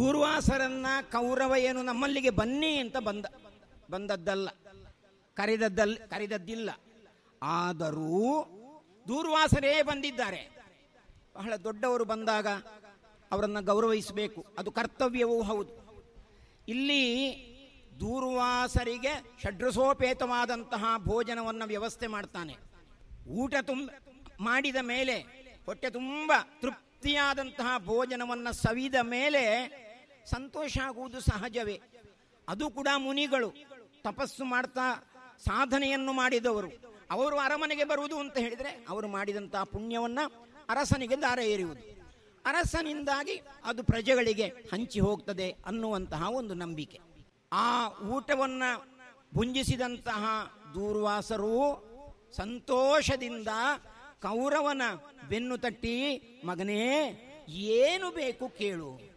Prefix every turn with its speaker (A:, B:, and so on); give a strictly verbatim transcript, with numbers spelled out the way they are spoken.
A: ದೂರ್ವಾಸರನ್ನ ಕೌರವ ಏನು ನಮ್ಮಲ್ಲಿಗೆ ಬನ್ನಿ ಅಂತ ಬಂದ ಬಂದದ್ದಲ್ಲ, ಕರೆದದ್ದಲ್ಲ ಕರೆದದ್ದಿಲ್ಲ. ಆದರೂ ದೂರ್ವಾಸರೇ ಬಂದಿದ್ದಾರೆ. ಬಹಳ ದೊಡ್ಡವರು ಬಂದಾಗ ಅವರನ್ನು ಗೌರವಿಸಬೇಕು, ಅದು ಕರ್ತವ್ಯವೂ ಹೌದು. ಇಲ್ಲಿ ದೂರ್ವಾಸರಿಗೆ ಷಡ್ರಸೋಪೇತವಾದಂತಹ ಭೋಜನವನ್ನು ವ್ಯವಸ್ಥೆ ಮಾಡ್ತಾನೆ. ಊಟ ತುಂಬ ಮಾಡಿದ ಮೇಲೆ, ಹೊಟ್ಟೆ ತುಂಬ ತೃಪ್ತಿಯಾದಂತಹ ಭೋಜನವನ್ನು ಸವಿದ ಮೇಲೆ ಸಂತೋಷ ಆಗುವುದು ಸಹಜವೇ. ಅದು ಕೂಡ ಮುನಿಗಳು ತಪಸ್ಸು ಮಾಡ್ತಾ ಸಾಧನೆಯನ್ನು ಮಾಡಿದವರು. ಅವರು ಅರಮನೆಗೆ ಬರುವುದು ಅಂತ ಹೇಳಿದರೆ ಅವರು ಮಾಡಿದಂತಹ ಪುಣ್ಯವನ್ನು ಅರಸನಿಗೆ ದಾರ ಎರೆಯುವುದು, ಅರಸನಿಂದಾಗಿ ಅದು ಪ್ರಜೆಗಳಿಗೆ ಹಂಚಿ ಹೋಗ್ತದೆ ಅನ್ನುವಂತಹ ಒಂದು ನಂಬಿಕೆ. ಆ ಊಟವನ್ನು ಭುಂಜಿಸಿದಂತಹ ದೂರ್ವಾಸರು ಸಂತೋಷದಿಂದ ಕೌರವನ ಬೆನ್ನು ತಟ್ಟಿ, ಮಗನೇ ಏನು ಬೇಕು ಕೇಳು,